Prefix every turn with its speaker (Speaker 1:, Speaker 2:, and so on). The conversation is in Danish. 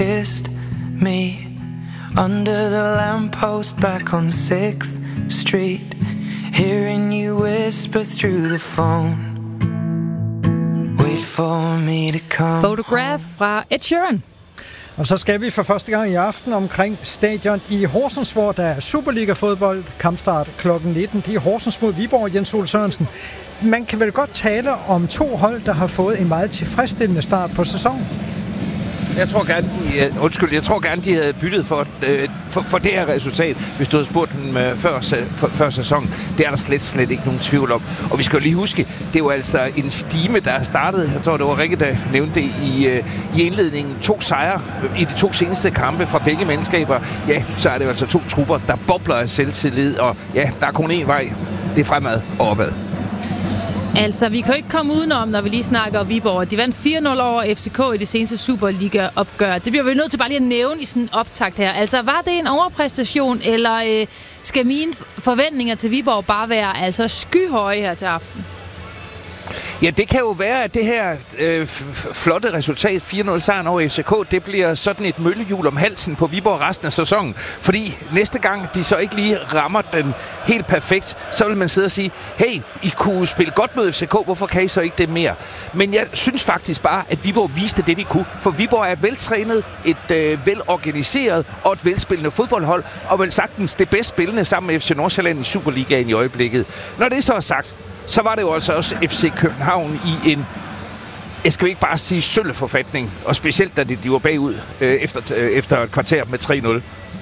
Speaker 1: kissed me under the lamppost back on 6th Street, hearing you whisper through the phone, wait for me to come.
Speaker 2: Photograph fra Ed Sheeran.
Speaker 3: Og så skal vi for første gang i aften omkring stadion i Horsens, hvor der er Superliga-fodbold, kampstart kl. 19. Det er Horsens mod Viborg, Jens Ole Sørensen. Man kan vel godt tale om to hold, der har fået en meget tilfredsstillende start på sæsonen.
Speaker 4: Jeg tror gerne, de havde byttet for det her resultat, hvis du havde spurgt dem før sæsonen. Det er der slet ikke nogen tvivl om. Og vi skal jo lige huske, det er jo altså en stime, der er startet. Jeg tror, det var Rikke, der nævnte det i indledningen. 2 sejre i de 2 seneste kampe fra begge mandskaber. Ja, så er det jo altså 2 trupper, der bobler af selvtillid. Og ja, der er kun én vej. Det er fremad og opad.
Speaker 2: Altså, vi kan jo ikke komme udenom, når vi lige snakker om Viborg. De vandt 4-0 over FCK i det seneste Superliga-opgør. Det bliver vi nødt til bare lige at nævne i sådan en optakt her. Altså, var det en overpræstation, eller skal mine forventninger til Viborg bare være altså skyhøje her til aften?
Speaker 4: Ja, det kan jo være, at det her flotte resultat, 4-0 sejren over FCK, det bliver sådan et møllehjul om halsen på Viborg resten af sæsonen. Fordi næste gang de så ikke lige rammer den helt perfekt, så vil man sidde og sige, hey, I kunne spille godt mod FCK, hvorfor kan I så ikke det mere? Men jeg synes faktisk bare, at Viborg viste det, de kunne. For Viborg er et veltrænet, et velorganiseret og et velspillende fodboldhold, og vel sagtens det bedst spillende sammen med FC Nordsjælland i Superligaen i øjeblikket. Når det så er sagt, så var det jo altså også FC København i en, jeg skal ikke bare sige sølleforfatning, og specielt da de var bagud efter et kvarter med 3-0.